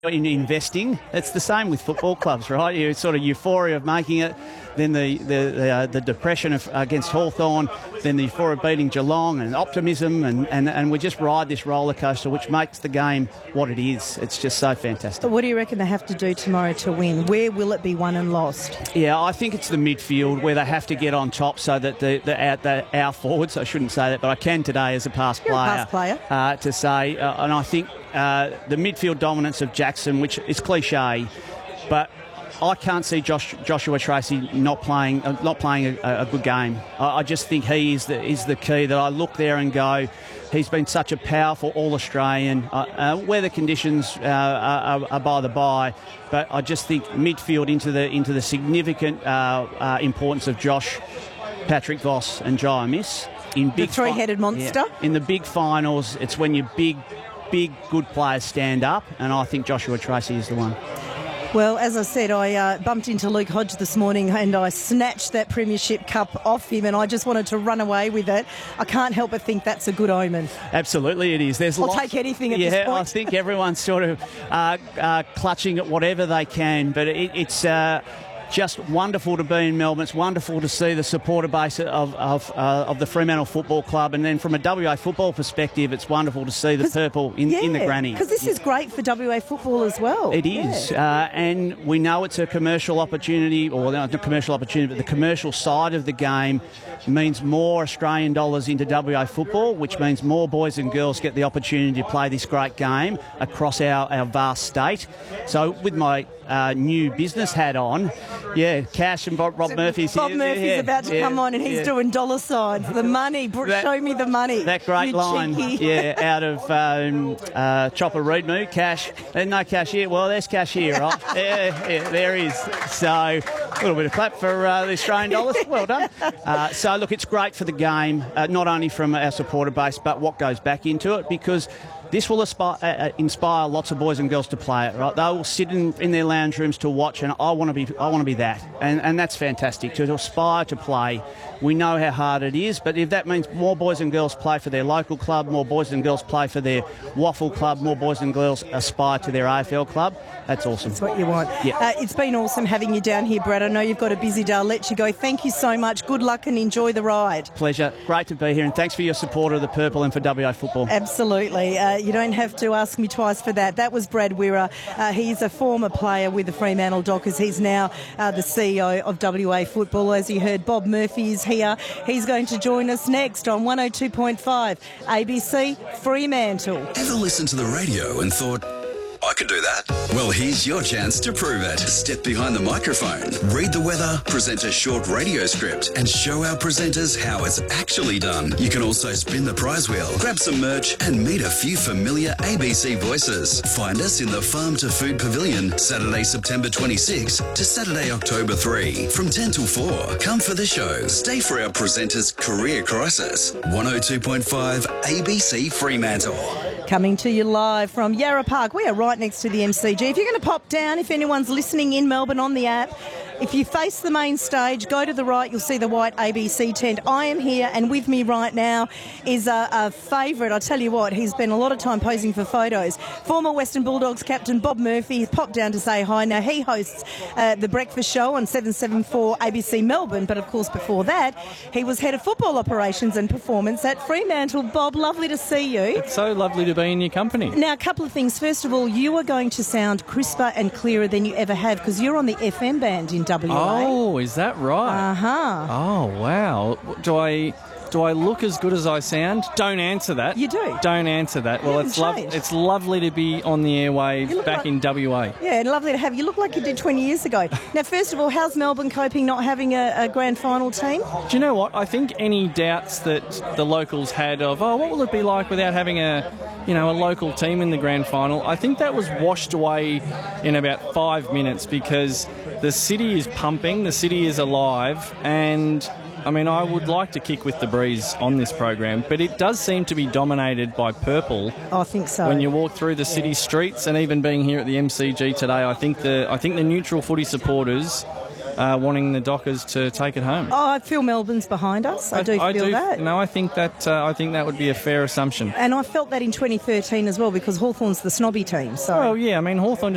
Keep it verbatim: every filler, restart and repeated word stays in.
in investing. It's the same with football clubs, right? You sort of euphoria of making it, then the the the, uh, the depression of, against Hawthorn, then the euphoria of beating Geelong, and optimism, and, and, and we just ride this roller coaster, which makes the game what it is. It's just so fantastic. But what do you reckon they have to do tomorrow to win? Where will it be won and lost? Yeah, I think it's the midfield where they have to get on top so that the, the, our, the, our forwards, I shouldn't say that, but I can today as a past You're player, a past player. Uh, to say, uh, and I think uh, the midfield dominance of Jackson, which is cliche, but I can't see Josh, Joshua Tracy not playing uh, not playing a, a good game. I, I just think he is the is the key. That I look there and go, he's been such a powerful All-Australian. Uh, uh, weather conditions uh, are, are by the by, but I just think midfield into the into the significant uh, uh, importance of Josh, Patrick Voss, and Jai Miss in big the three-headed fi- monster. Yeah. In the big finals, it's when your big, big good players stand up, and I think Joshua Tracy is the one. Well, as I said, I uh, bumped into Luke Hodge this morning and I snatched that Premiership Cup off him and I just wanted to run away with it. I can't help but think that's a good omen. Absolutely it is. There's I'll lots, take anything at yeah, this point. I think everyone's sort of uh, uh, clutching at whatever they can, but it, it's... Uh, just wonderful to be in Melbourne. It's wonderful to see the supporter base of of, uh, of the Fremantle Football Club, and then from a W A football perspective, it's wonderful to see the purple in, yeah, in the granny. Because this is great for W A football as well. It is, yeah. uh, and we know it's a commercial opportunity, or not a commercial opportunity, but the commercial side of the game means more Australian dollars into W A football, which means more boys and girls get the opportunity to play this great game across our, our vast state. So with my uh, new business hat on, yeah, Cash and Bob, Rob so Murphy's Bob here. Murphy's yeah, about to yeah, come on and he's yeah. doing dollar signs. The money, That, show me the money. That great you line, cheeky. yeah, out of um, uh, Chopper Reedmoo, Cash. There's no cash here. Well, there's cash here, right? yeah, yeah, there is. So a little bit of clap for uh, the Australian dollars. Well done. Uh, so, look, it's great for the game, uh, not only from our supporter base, but what goes back into it, because this will aspire, uh, inspire lots of boys and girls to play it. Right? They will sit in, in their lounge rooms to watch, and I want to be. I want to be that, and and that's fantastic to aspire to play. We know how hard it is, but if that means more boys and girls play for their local club, more boys and girls play for their waffle club, more boys and girls aspire to their A F L club, that's awesome. That's what you want. Yeah. Uh, it's been awesome having you down here, Brad. I know you've got a busy day. I'll let you go. Thank you so much. Good luck and enjoy the ride. Pleasure. Great to be here, and thanks for your support of the Purple and for W A football. Absolutely. Uh, you don't have to ask me twice for that. That was Brad Wirra. Uh, he's a former player with the Fremantle Dockers. He's now uh, the C E O of W A Football. As you heard, Bob Murphy is here. He's going to join us next on one oh two point five A B C Fremantle. Ever listened to the radio and thought, I could do that? Well, here's your chance to prove it. Step behind the microphone, read the weather, present a short radio script, and show our presenters how it's actually done. You can also spin the prize wheel, grab some merch, and meet a few familiar A B C voices. Find us in the Farm to Food Pavilion, Saturday, September twenty-sixth to Saturday, October third, from ten till four. Come for the show. Stay for our presenters' career crisis. one oh two point five A B C Fremantle. Coming to you live from Yarra Park. We are right next to the M C G. If you're going to pop down, if anyone's listening in Melbourne on the app, if you face the main stage, go to the right, you'll see the white A B C tent. I am here, and with me right now is a, a favourite. I tell you what, he's spent a lot of time posing for photos. Former Western Bulldogs captain Bob Murphy has popped down to say hi. Now, he hosts uh, the breakfast show on seven seventy-four A B C Melbourne, but of course before that, he was head of football operations and performance at Fremantle. Bob, lovely to see you. It's so lovely to be in your company. Now, a couple of things. First of all, you are going to sound crisper and clearer than you ever have because you're on the F M band in W A. Oh, is that right? Uh-huh. Oh, wow. Do I do I look as good as I sound? Don't answer that. You do. Don't answer that. Well, haven't it's lo- changed. it's lovely to be on the airwaves back like- in W A. Yeah, and lovely to have you. You look like you did twenty years ago. Now, first of all, how's Melbourne coping not having a, a grand final team? Do you know what? I think any doubts that the locals had of, oh, what will it be like without having a, you know, a local team in the grand final, I think that was washed away in about five minutes because the city is pumping, the city is alive, and I mean, I would like to kick with the breeze on this program, but it does seem to be dominated by purple. I think so. When you walk through the city streets, and even being here at the M C G today, I think the I think the neutral footy supporters uh, wanting the Dockers to take it home. Oh, I feel Melbourne's behind us. I, I do feel I do, that. No, I think that uh, I think that would be a fair assumption. And I felt that in twenty thirteen as well because Hawthorn's the snobby team. So. Well, yeah, I mean Hawthorn